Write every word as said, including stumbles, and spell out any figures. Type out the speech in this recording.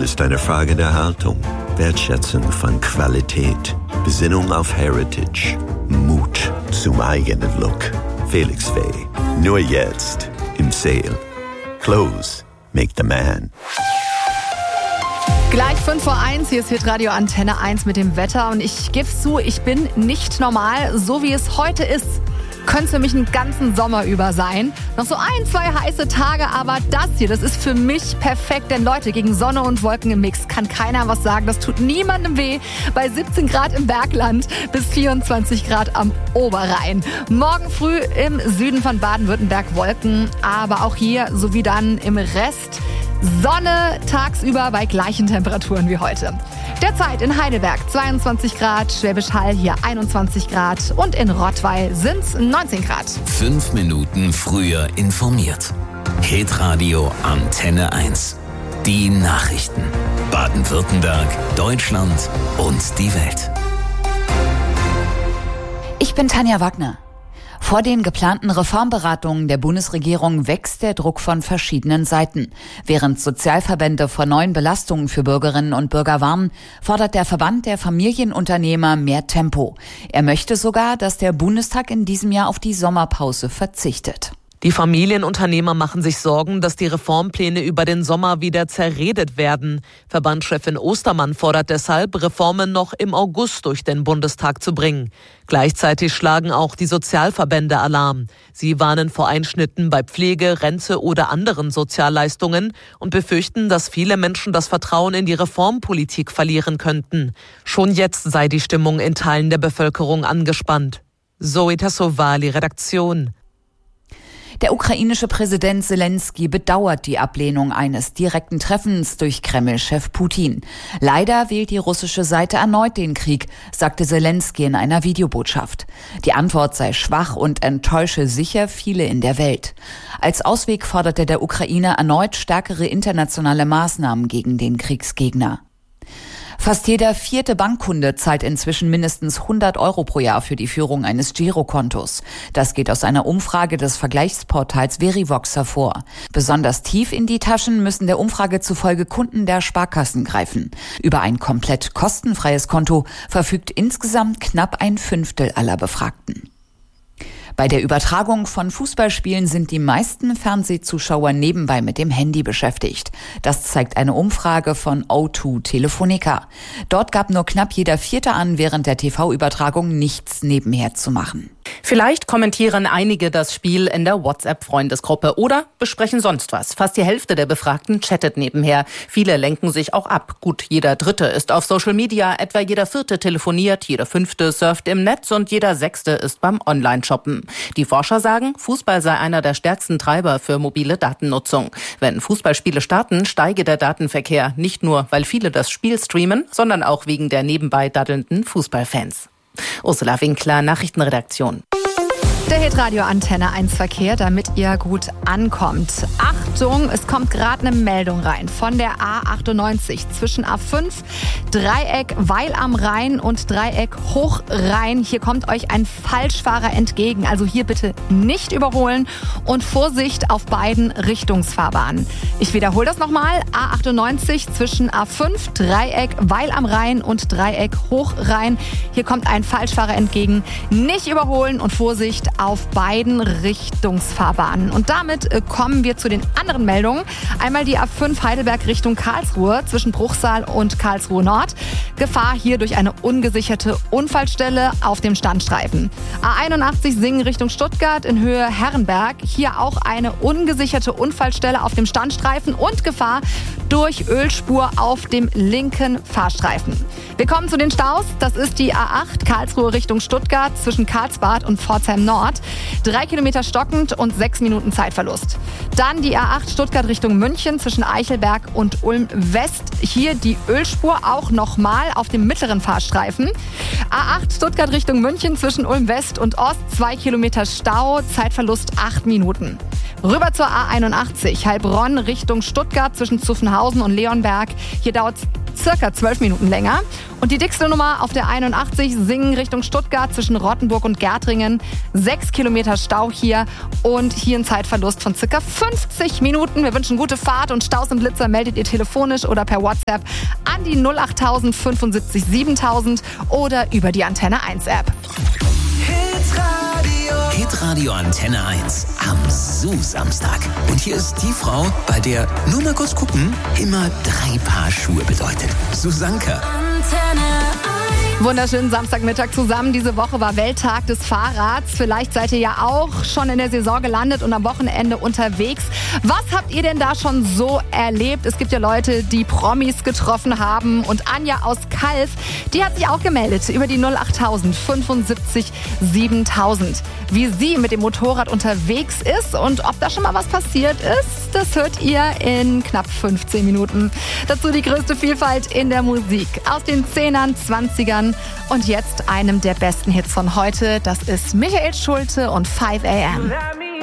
ist eine Frage der Haltung, Wertschätzung von Qualität, Besinnung auf Heritage, Mut zum eigenen Look. Felix Faye, nur jetzt im Sale. Clothes make the man. Gleich fünf vor eins, hier ist Hitradio Antenne eins mit dem Wetter und ich gebe zu, ich bin nicht normal, so wie es heute ist. Könnte es für mich einen ganzen Sommer über sein. Noch so ein, zwei heiße Tage, aber das hier, das ist für mich perfekt. Denn Leute, gegen Sonne und Wolken im Mix kann keiner was sagen. Das tut niemandem weh. Bei siebzehn Grad im Bergland bis vierundzwanzig Grad am Oberrhein. Morgen früh im Süden von Baden-Württemberg Wolken, aber auch hier sowie dann im Rest Sonne tagsüber bei gleichen Temperaturen wie heute. Derzeit in Heidelberg zweiundzwanzig Grad, Schwäbisch Hall hier einundzwanzig Grad und in Rottweil sind's neunzehn Grad. Fünf Minuten früher informiert. Hitradio Antenne eins. Die Nachrichten. Baden-Württemberg, Deutschland und die Welt. Ich bin Tanja Wagner. Vor den geplanten Reformberatungen der Bundesregierung wächst der Druck von verschiedenen Seiten. Während Sozialverbände vor neuen Belastungen für Bürgerinnen und Bürger warnen, fordert der Verband der Familienunternehmer mehr Tempo. Er möchte sogar, dass der Bundestag in diesem Jahr auf die Sommerpause verzichtet. Die Familienunternehmer machen sich Sorgen, dass die Reformpläne über den Sommer wieder zerredet werden. Verbandschefin Ostermann fordert deshalb, Reformen noch im August durch den Bundestag zu bringen. Gleichzeitig schlagen auch die Sozialverbände Alarm. Sie warnen vor Einschnitten bei Pflege, Rente oder anderen Sozialleistungen und befürchten, dass viele Menschen das Vertrauen in die Reformpolitik verlieren könnten. Schon jetzt sei die Stimmung in Teilen der Bevölkerung angespannt. Zoe Tassovali, Redaktion. Der ukrainische Präsident Zelensky bedauert die Ablehnung eines direkten Treffens durch Kreml-Chef Putin. Leider wählt die russische Seite erneut den Krieg, sagte Zelensky in einer Videobotschaft. Die Antwort sei schwach und enttäusche sicher viele in der Welt. Als Ausweg forderte der Ukrainer erneut stärkere internationale Maßnahmen gegen den Kriegsgegner. Fast jeder vierte Bankkunde zahlt inzwischen mindestens hundert Euro pro Jahr für die Führung eines Girokontos. Das geht aus einer Umfrage des Vergleichsportals Verivox hervor. Besonders tief in die Taschen müssen der Umfrage zufolge Kunden der Sparkassen greifen. Über ein komplett kostenfreies Konto verfügt insgesamt knapp ein Fünftel aller Befragten. Bei der Übertragung von Fußballspielen sind die meisten Fernsehzuschauer nebenbei mit dem Handy beschäftigt. Das zeigt eine Umfrage von O zwei Telefonica. Dort gab nur knapp jeder Vierte an, während der T V-Übertragung nichts nebenher zu machen. Vielleicht kommentieren einige das Spiel in der WhatsApp-Freundesgruppe oder besprechen sonst was. Fast die Hälfte der Befragten chattet nebenher. Viele lenken sich auch ab. Gut, jeder Dritte ist auf Social Media, etwa jeder Vierte telefoniert, jeder Fünfte surft im Netz und jeder Sechste ist beim Online-Shoppen. Die Forscher sagen, Fußball sei einer der stärksten Treiber für mobile Datennutzung. Wenn Fußballspiele starten, steige der Datenverkehr. Nicht nur, weil viele das Spiel streamen, sondern auch wegen der nebenbei daddelnden Fußballfans. Ursula Winkler, Nachrichtenredaktion. Der Hitradio Antenne eins Verkehr, damit ihr gut ankommt. Achtung, es kommt gerade eine Meldung rein von der A achtundneunzig zwischen A fünf, Dreieck Weil am Rhein und Dreieck Hochrhein. Hier kommt euch ein Falschfahrer entgegen. Also hier bitte nicht überholen und Vorsicht auf beiden Richtungsfahrbahnen. Ich wiederhole das nochmal. A achtundneunzig zwischen A fünf, Dreieck Weil am Rhein und Dreieck Hochrhein. Hier kommt ein Falschfahrer entgegen. Nicht überholen und Vorsicht auf beiden Richtungsfahrbahnen. Und damit äh, kommen wir zu den anderen Meldungen. Einmal die A fünf Heidelberg Richtung Karlsruhe zwischen Bruchsal und Karlsruhe Nord. Gefahr hier durch eine ungesicherte Unfallstelle auf dem Standstreifen. A einundachtzig Singen Richtung Stuttgart in Höhe Herrenberg. Hier auch eine ungesicherte Unfallstelle auf dem Standstreifen und Gefahr durch Ölspur auf dem linken Fahrstreifen. Wir kommen zu den Staus. Das ist die A acht Karlsruhe Richtung Stuttgart zwischen Karlsbad und Pforzheim Nord. Drei Kilometer stockend und sechs Minuten Zeitverlust. Dann die A acht Stuttgart Richtung München zwischen Eichelberg und Ulm West. Hier die Ölspur auch nochmal auf dem mittleren Fahrstreifen. A acht Stuttgart Richtung München zwischen Ulm West und Ost. Zwei Kilometer Stau, Zeitverlust acht Minuten. Rüber zur A einundachtzig Heilbronn Richtung Stuttgart zwischen Zuffenhausen und Leonberg. Hier dauert es circa zwölf Minuten länger. Und die dickste Nummer auf der einundachtzig, Singen Richtung Stuttgart zwischen Rottenburg und Gärtringen. Sechs Kilometer Stau hier und hier ein Zeitverlust von circa fünfzig Minuten. Wir wünschen gute Fahrt und Staus im Blitzer meldet ihr telefonisch oder per WhatsApp an die null achttausend fünfundsiebzig siebentausend oder über die Antenne eins App. Hitradio Antenne eins am Su-Samstag. Und hier ist die Frau, bei der, nur mal kurz gucken, immer drei Paar Schuhe bedeutet. Susanka. Wunderschönen Samstagmittag zusammen. Diese Woche war Welttag des Fahrrads. Vielleicht seid ihr ja auch schon in der Saison gelandet und am Wochenende unterwegs. Was habt ihr denn da schon so erlebt? Es gibt ja Leute, die Promis getroffen haben. Und Anja aus Calw, die hat sich auch gemeldet über die null achttausend fünfundsiebzig siebentausend. Wie sie mit dem Motorrad unterwegs ist und ob da schon mal was passiert ist, das hört ihr in knapp fünfzehn Minuten. Dazu die größte Vielfalt in der Musik. Aus den Zehnern, Zwanzigern und jetzt einem der besten Hits von heute. Das ist Michael Schulte und five a m